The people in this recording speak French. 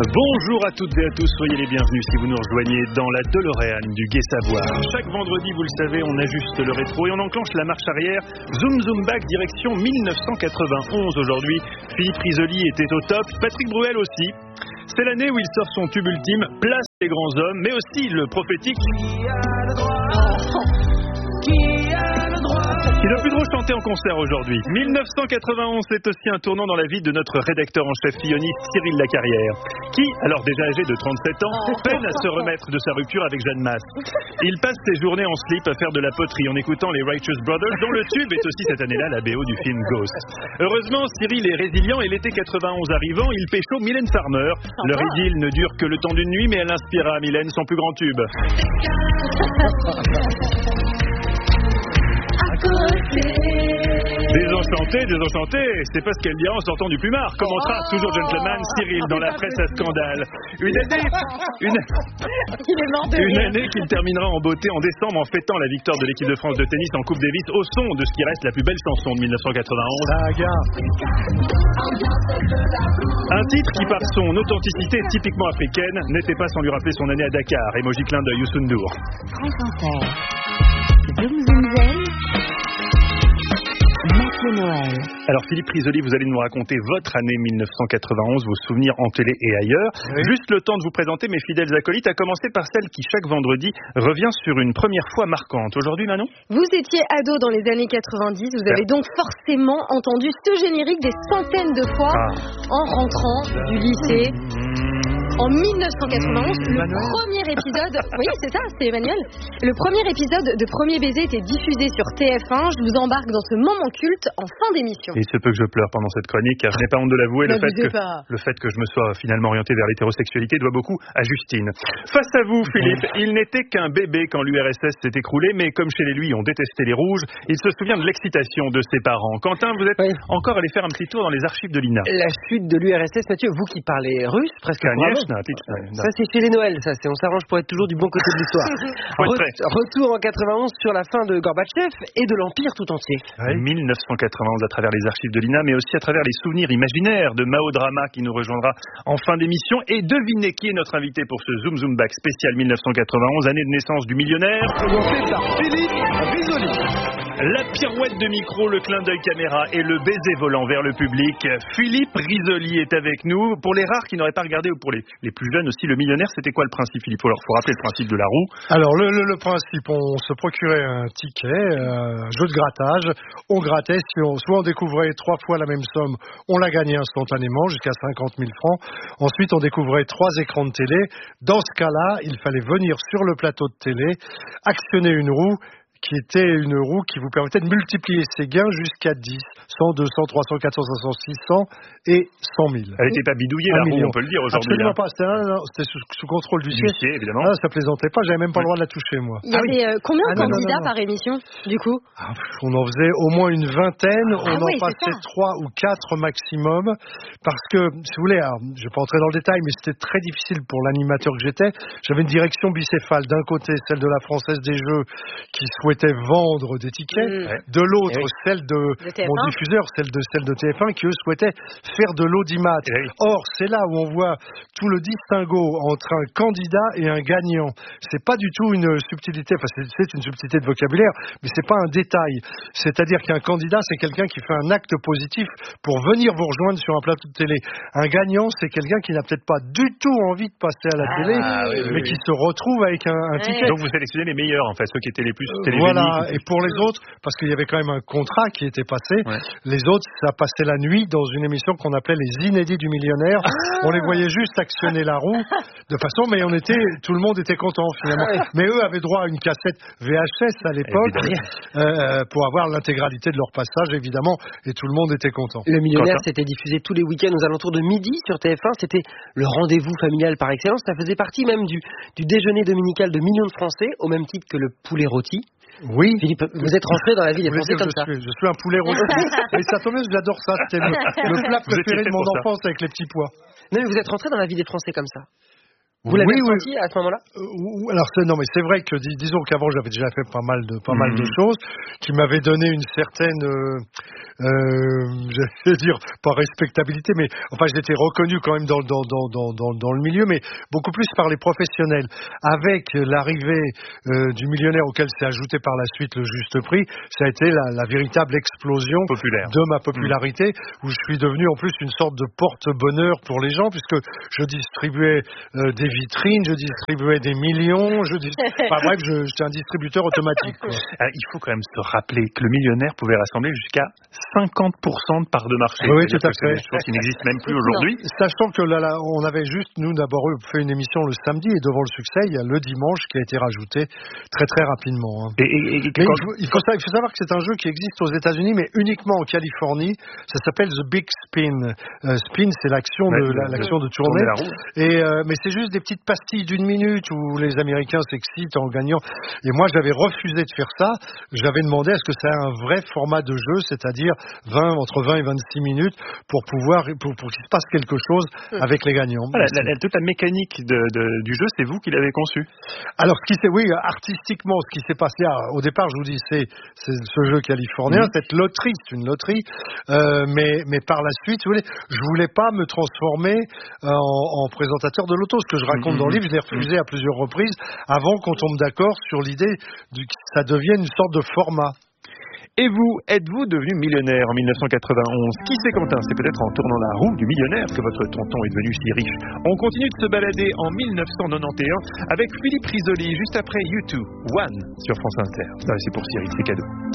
Bonjour à toutes et à tous, soyez les bienvenus si vous nous rejoignez dans la DeLorean du Gai Savoir. Chaque vendredi, vous le savez, on ajuste le rétro et on enclenche la marche arrière. Zoom zoom back direction 1991 aujourd'hui. Philippe Risoli était au top, Patrick Bruel aussi. C'est l'année où il sort son tube ultime, Place des grands hommes, mais aussi le prophétique qui doit plus trop chanter en concert aujourd'hui. 1991, c'est aussi un tournant dans la vie de notre rédacteur en chef filloniste Cyril Lacarrière, qui, alors déjà âgé de 37 ans, peine à se remettre de sa rupture avec Jeanne Masse. Il passe ses journées en slip à faire de la poterie en écoutant les Righteous Brothers, dont le tube est aussi cette année-là la BO du film Ghost. Heureusement, Cyril est résilient et l'été 91 arrivant, il pécho Mylène Farmer. Leur idylle ne dure que le temps d'une nuit, mais elle inspira à Mylène son plus grand tube. Désenchanté, c'est pas ce qu'elle dira en sortant du plumard. Commentera toujours gentleman Cyril dans la presse à scandale. Une année qu'il terminera en beauté en décembre en fêtant la victoire de l'équipe de France de tennis en Coupe Davis au son de ce qui reste la plus belle chanson de 1991. Un titre qui par son authenticité typiquement africaine n'était pas sans lui rappeler son année à Dakar. Emoji clin d'œil Youssou N'Dour. Alors Philippe Risoli, vous allez nous raconter votre année 1991, vos souvenirs en télé et ailleurs. Oui. Juste le temps de vous présenter mes fidèles acolytes, à commencer par celle qui chaque vendredi revient sur une première fois marquante. Aujourd'hui, Manon ? Vous étiez ado dans les années 90, vous avez donc forcément entendu ce générique des centaines de fois en rentrant du lycée. En 1991, le premier épisode, oui c'est ça, c'est Emmanuel. Le premier épisode de Premier Baiser était diffusé sur TF1. Je vous embarque dans ce moment culte en fin d'émission. Il se peut que je pleure pendant cette chronique, car je n'ai pas honte de l'avouer, le fait que je me sois finalement orienté vers l'hétérosexualité doit beaucoup à Justine. Face à vous, Philippe, il n'était qu'un bébé quand l'URSS s'est écroulé, mais comme chez les lui on détestait les rouges, il se souvient de l'excitation de ses parents. Quentin, vous êtes encore allé faire un petit tour dans les archives de l'INA. La chute de l'URSS, Mathieu, vous qui parlez russe, presque ça c'est chez les Noëls, ça c'est on s'arrange pour être toujours du bon côté de l'histoire. Retour en 91 sur la fin de Gorbatchev et de l'Empire tout entier. 1991 à travers les archives de l'INA, mais aussi à travers les souvenirs imaginaires de Mao Drama qui nous rejoindra en fin d'émission. Et devinez qui est notre invité pour ce Zoom Zoom Back spécial 1991, année de naissance du millionnaire. Présenté par Philippe Risoli. La pirouette de micro, le clin d'œil caméra et le baiser volant vers le public. Philippe Risoli est avec nous. Pour les rares qui n'auraient pas regardé, ou pour les plus jeunes aussi, le millionnaire, c'était quoi le principe, Philippe ? Alors, il faut rappeler le principe de la roue. Alors, le principe, on se procurait un ticket, un jeu de grattage. On grattait, soit on découvrait 3 fois la même somme, on la gagnait instantanément, jusqu'à 50 000 francs. Ensuite, on découvrait 3 écrans de télé. Dans ce cas-là, il fallait venir sur le plateau de télé, actionner une roue, qui était une roue qui vous permettait de multiplier ses gains jusqu'à 10, 100, 200, 300, 400, 500, 600 et 100 000. Elle n'était pas bidouillée, la roue, on peut le dire aujourd'hui. Absolument pas, c'était sous contrôle du huissier, évidemment. Ah, ça plaisantait pas, j'avais même pas le droit de la toucher, moi. Il y avait combien de candidats par émission, du coup ? On en faisait au moins une vingtaine, on en passait 3 ou 4 maximum, parce que, si vous voulez, alors, je vais pas entrer dans le détail, mais c'était très difficile pour l'animateur que j'étais. J'avais une direction bicéphale, d'un côté celle de la Française des Jeux, qui souhaitait vendre des tickets, de l'autre celle de mon diffuseur, celle de TF1 qui eux souhaitaient faire de l'audimat. Or c'est là où on voit tout le distinguo entre un candidat et un gagnant. C'est pas du tout une subtilité, enfin c'est une subtilité de vocabulaire, mais c'est pas un détail. C'est-à-dire qu'un candidat c'est quelqu'un qui fait un acte positif pour venir vous rejoindre sur un plateau de télé. Un gagnant c'est quelqu'un qui n'a peut-être pas du tout envie de passer à la télé, mais qui se retrouve avec un ticket. Donc vous sélectionnez les meilleurs en fait, ceux qui étaient les plus télévisés. Voilà, et pour les autres, parce qu'il y avait quand même un contrat qui était passé, les autres, ça passait la nuit dans une émission qu'on appelait les Inédits du millionnaire. On les voyait juste actionner la roue, de façon, mais tout le monde était content finalement. Mais eux avaient droit à une cassette VHS à l'époque, pour avoir l'intégralité de leur passage, évidemment, et tout le monde était content. Le millionnaire, c'était diffusé tous les week-ends aux alentours de midi sur TF1, c'était le rendez-vous familial par excellence, ça faisait partie même du déjeuner dominical de millions de Français, au même titre que le poulet rôti. Oui. Philippe, vous êtes rentré dans la vie des Français comme ça. Je suis un poulet rôti. Et ça tombe bien, j'adore ça. C'était le plat préféré de mon enfance avec les petits pois. Non, mais vous êtes rentré dans la vie des Français comme ça. Vous l'avez senti à ce moment-là? Alors non, mais c'est vrai que disons qu'avant j'avais déjà fait pas mal de choses qui m'avaient donné une certaine, j'allais dire pas respectabilité, mais enfin j'étais reconnu quand même dans le milieu, mais beaucoup plus par les professionnels. Avec l'arrivée du millionnaire auquel s'est ajouté par la suite le Juste Prix, ça a été la véritable explosion de ma popularité, où je suis devenu en plus une sorte de porte-bonheur pour les gens, puisque je distribuais des vitrines, je distribuais des millions, bref, j'étais un distributeur automatique. Il faut quand même se rappeler que le millionnaire pouvait rassembler jusqu'à 50% de part de marché. Oui, tout à fait. C'est des choses qui n'existent même plus aujourd'hui. Sachant que là, on avait juste, nous d'abord fait une émission le samedi, et devant le succès, il y a le dimanche qui a été rajouté très très rapidement. Il faut savoir que c'est un jeu qui existe aux États-Unis, mais uniquement en Californie. Ça s'appelle The Big Spin. Spin, c'est l'action de tourner. Mais c'est juste des petites pastilles d'1 minute où les Américains s'excitent en gagnant. Et moi, j'avais refusé de faire ça. J'avais demandé à ce que ça ait un vrai format de jeu, c'est-à-dire entre 20 et 26 minutes pour qu'il se passe quelque chose avec les gagnants. Toute la mécanique du jeu, c'est vous qui l'avez conçu. Alors, artistiquement, ce qui s'est passé, au départ, je vous dis, c'est ce jeu californien, cette loterie, c'est une loterie, mais par la suite, je voulais pas me transformer en présentateur de l'auto. Ce que je raconte dans le livre, je l'ai refusé à plusieurs reprises avant qu'on tombe d'accord sur l'idée que ça devienne une sorte de format. Et vous, êtes-vous devenu millionnaire en 1991? Qui c'est, Quentin? C'est peut-être en tournant la roue du millionnaire que votre tonton est devenu si riche. On continue de se balader en 1991 avec Philippe Risoli, juste après U2, One sur France Inter. C'est pour Cyril, c'est cadeau.